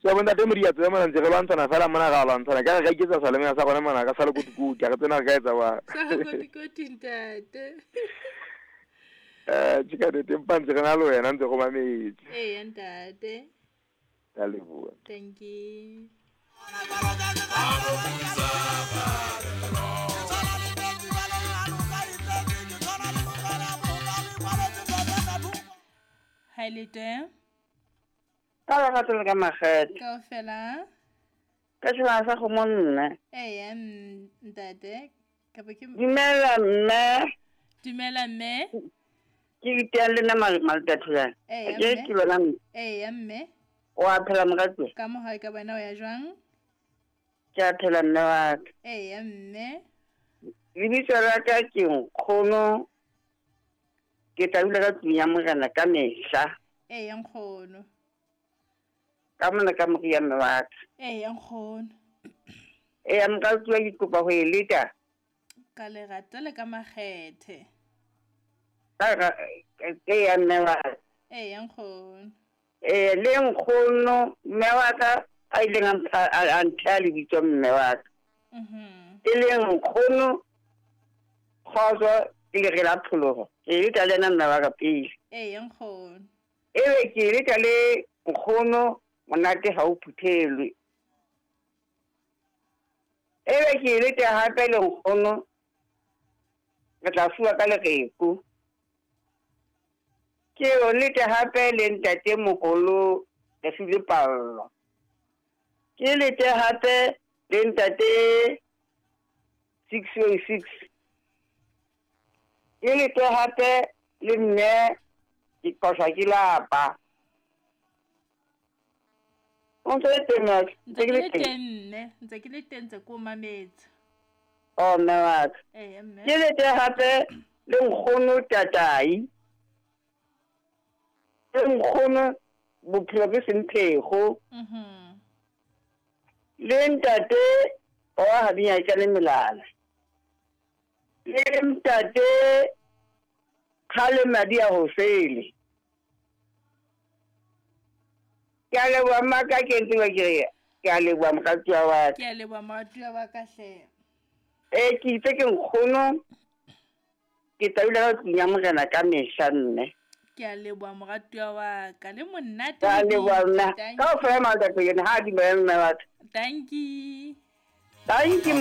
so bona te moriya tse mana ntse re lwantshana fela mona ga lwantshana ka ga ke tsa saleme ya sa gone mana ka sala kutukuti ga tsena ga etsa ba sa kotikoti ntate tshika de tempantse re na le wena ntse go mametse ya ntate ka leboa thank you Hi Lete ka ga tlo ka magadi ka fela ka tsena sa go monna ntate ka ba ke dumela mme dumela mme ke itelle na maltathulang ke ke lona mme o a phela mogatwe ka mo ha ka bana o ya jwang ke a phela nna wa mme lebitso la ka ke nkgono ke tabile ka tsinya mogana ka mehla nkgono ka mona ka moria mme wa ka nkgono mogatwe ke kopa go eleta ka lerato le ka makgethe ke ya mme wa nkgono le nkgono mme wa ka a ileng a nthea lebitso mme wa ka e le nkgono kgotso ke le re la phologo ke eleta le ena mme wa ka pele nkgono e be ke eleta le nkgono monate ga o phuthelwe e be ke eleta gape le nkgono re tla fiwa ka legeko ke o lete gape le ntate mogolo re file pallo ke lete gape le ntate 606 ke lete gape le mme ke kosa ke lapa ntse ke le teng tse ko mametse mme wa ka ke lete gape le nkgono tatai le nkgono bophelo ke semphego le ntate wa habinya ka le melala le ntate khale madi a hosele ke a leboa maka ke ntse ba ke a leboa mokatwa wa ka ke a leboa mokatwa wa ka hle ke itse ke nkgono ke tabile ka tsinya mogana ka mehla nne ke a leboa moratwa wa ka le monate ka leboa nna ka o fela matsatsi yena ha di ba mme wa ka thank you